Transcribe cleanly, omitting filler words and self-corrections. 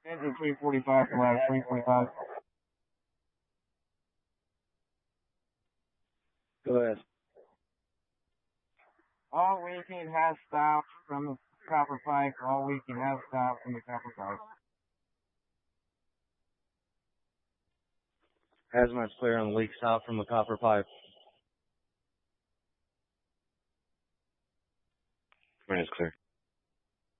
Engine 345 from lab 345. Go ahead. All weekend has stopped from the copper pipe. All weekend has stopped from the copper pipe. Hazmat's clear on the leak stop from the copper pipe. Mine is clear.